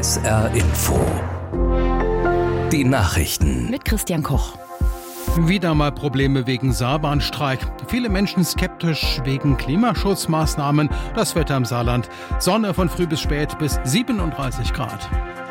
SR Info. Die Nachrichten. Mit Christian Koch. Wieder mal Probleme wegen Saarbahnstreik. Viele Menschen skeptisch wegen Klimaschutzmaßnahmen. Das Wetter im Saarland. Sonne von früh bis spät bis 37 Grad.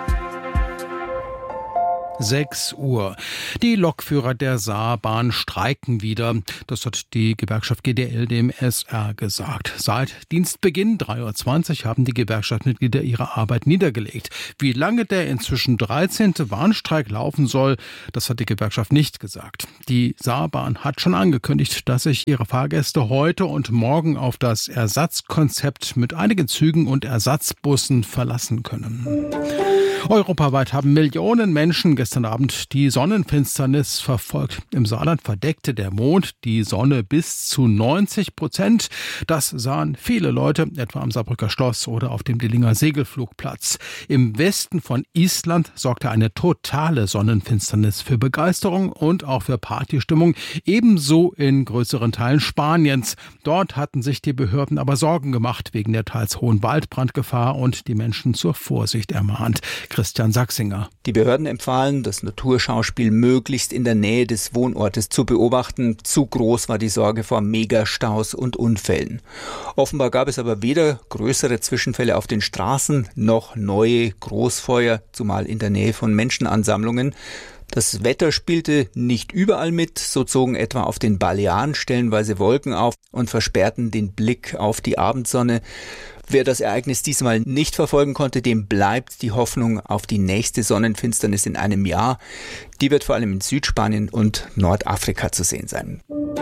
6 Uhr. Die Lokführer der Saarbahn streiken wieder. Das hat die Gewerkschaft GDL dem SR gesagt. Seit Dienstbeginn 3.20 Uhr haben die Gewerkschaftsmitglieder ihre Arbeit niedergelegt. Wie lange der inzwischen 13. Warnstreik laufen soll, das hat die Gewerkschaft nicht gesagt. Die Saarbahn hat schon angekündigt, dass sich ihre Fahrgäste heute und morgen auf das Ersatzkonzept mit einigen Zügen und Ersatzbussen verlassen können. Europaweit haben Millionen Menschen gestern Abend die Sonnenfinsternis verfolgt. Im Saarland verdeckte der Mond die Sonne bis zu 90%. Das sahen viele Leute, etwa am Saarbrücker Schloss oder auf dem Dillinger Segelflugplatz. Im Westen von Island sorgte eine totale Sonnenfinsternis für Begeisterung und auch für Partystimmung, ebenso in größeren Teilen Spaniens. Dort hatten sich die Behörden aber Sorgen gemacht wegen der teils hohen Waldbrandgefahr und die Menschen zur Vorsicht ermahnt. Christian Sachsinger. Die Behörden empfahlen, das Naturschauspiel möglichst in der Nähe des Wohnortes zu beobachten. Zu groß war die Sorge vor Megastaus und Unfällen. Offenbar gab es aber weder größere Zwischenfälle auf den Straßen noch neue Großfeuer, zumal in der Nähe von Menschenansammlungen. Das Wetter spielte nicht überall mit, so zogen etwa auf den Balearen stellenweise Wolken auf und versperrten den Blick auf die Abendsonne. Wer das Ereignis diesmal nicht verfolgen konnte, dem bleibt die Hoffnung auf die nächste Sonnenfinsternis in einem Jahr. Die wird vor allem in Südspanien und Nordafrika zu sehen sein.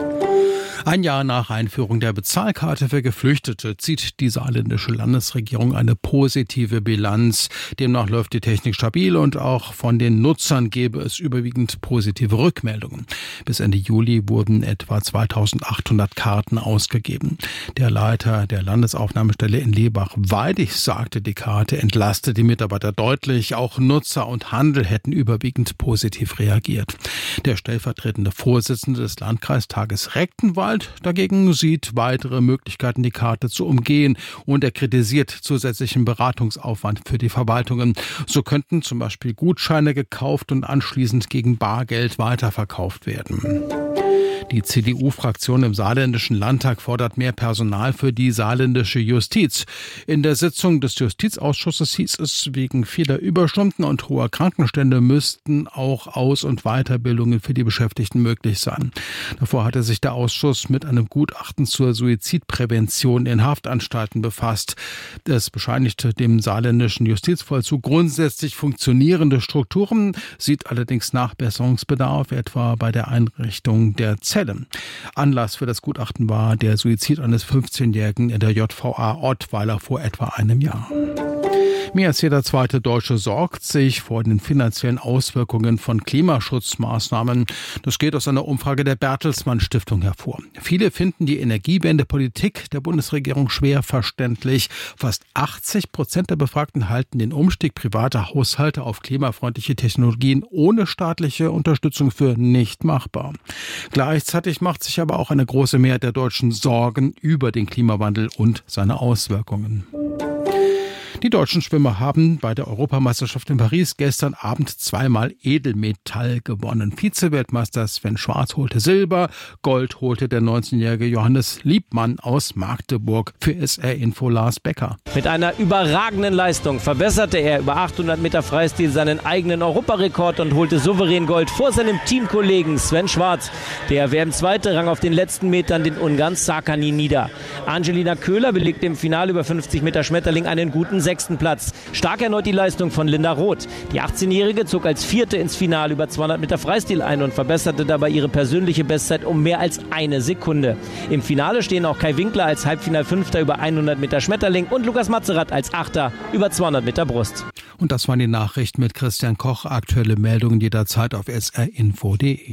Ein Jahr nach Einführung der Bezahlkarte für Geflüchtete zieht die saarländische Landesregierung eine positive Bilanz. Demnach läuft die Technik stabil und auch von den Nutzern gebe es überwiegend positive Rückmeldungen. Bis Ende Juli wurden etwa 2800 Karten ausgegeben. Der Leiter der Landesaufnahmestelle in Lebach-Weidig sagte, die Karte entlaste die Mitarbeiter deutlich. Auch Nutzer und Handel hätten überwiegend positiv reagiert. Der stellvertretende Vorsitzende des Landkreistages Rechtenwald dagegen sieht weitere Möglichkeiten, die Karte zu umgehen, und er kritisiert zusätzlichen Beratungsaufwand für die Verwaltungen. So könnten zum Beispiel Gutscheine gekauft und anschließend gegen Bargeld weiterverkauft werden. Die CDU-Fraktion im saarländischen Landtag fordert mehr Personal für die saarländische Justiz. In der Sitzung des Justizausschusses hieß es, wegen vieler Überstunden und hoher Krankenstände müssten auch Aus- und Weiterbildungen für die Beschäftigten möglich sein. Davor hatte sich der Ausschuss mit einem Gutachten zur Suizidprävention in Haftanstalten befasst. Es bescheinigte dem saarländischen Justizvollzug grundsätzlich funktionierende Strukturen, sieht allerdings Nachbesserungsbedarf, etwa bei der Einrichtung der Zelle. Anlass für das Gutachten war der Suizid eines 15-Jährigen in der JVA Ottweiler vor etwa einem Jahr. Mehr als jeder zweite Deutsche sorgt sich vor den finanziellen Auswirkungen von Klimaschutzmaßnahmen. Das geht aus einer Umfrage der Bertelsmann Stiftung hervor. Viele finden die Energiewendepolitik der Bundesregierung schwer verständlich. Fast 80% der Befragten halten den Umstieg privater Haushalte auf klimafreundliche Technologien ohne staatliche Unterstützung für nicht machbar. Gleichzeitig macht sich aber auch eine große Mehrheit der Deutschen Sorgen über den Klimawandel und seine Auswirkungen. Die deutschen Schwimmer haben bei der Europameisterschaft in Paris gestern Abend zweimal Edelmetall gewonnen. Vize-Weltmeister Sven Schwarz holte Silber, Gold holte der 19-jährige Johannes Liebmann aus Magdeburg. Für SR Info Lars Becker. Mit einer überragenden Leistung verbesserte er über 800 Meter Freistil seinen eigenen Europarekord und holte souverän Gold vor seinem Teamkollegen Sven Schwarz. Der WM-Zweite rang auf den letzten Metern den Ungarn Szakányi nieder. Angelina Köhler belegte im Finale über 50 Meter Schmetterling einen guten 6. Platz. Stark erneut die Leistung von Linda Roth. Die 18-Jährige zog als Vierte ins Finale über 200 Meter Freistil ein und verbesserte dabei ihre persönliche Bestzeit um mehr als eine Sekunde. Im Finale stehen auch Kai Winkler als Halbfinalfünfter über 100 Meter Schmetterling und Lukas Matzerath als Achter über 200 Meter Brust. Und das waren die Nachrichten mit Christian Koch. Aktuelle Meldungen jederzeit auf srinfo.de.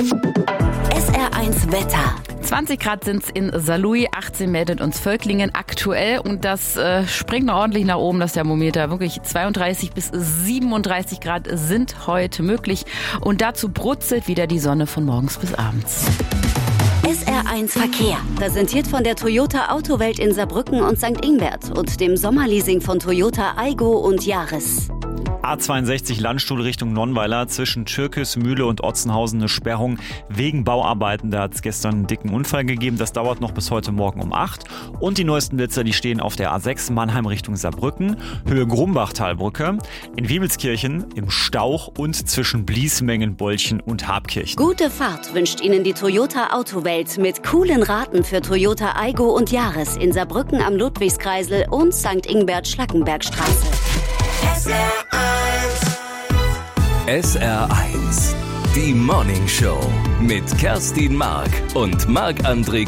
SR1 Wetter. 20 Grad sind es in Saarlouis, 18 meldet uns Völklingen aktuell und das springt noch ordentlich nach oben, das Thermometer. Wirklich 32 bis 37 Grad sind heute möglich und dazu brutzelt wieder die Sonne von morgens bis abends. SR1 Verkehr, präsentiert von der Toyota Autowelt in Saarbrücken und St. Ingbert und dem Sommerleasing von Toyota Aygo und Yaris. A62 Landstuhl Richtung Nonnweiler, zwischen Türkis, Mühle und Otzenhausen eine Sperrung wegen Bauarbeiten. Da hat es gestern einen dicken Unfall gegeben. Das dauert noch bis heute Morgen um 8. Und die neuesten Blitzer, die stehen auf der A6 Mannheim Richtung Saarbrücken, Höhe Grumbach-Talbrücke, in Wiebelskirchen, im Stauch und zwischen Bliesmengen, Bolchen und Habkirchen. Gute Fahrt wünscht Ihnen die Toyota Autowelt mit coolen Raten für Toyota Aygo und Yaris in Saarbrücken am Ludwigskreisel und St. Ingbert-Schlackenbergstraße. SR1, die Morning Show mit Kerstin Mark und Marc-André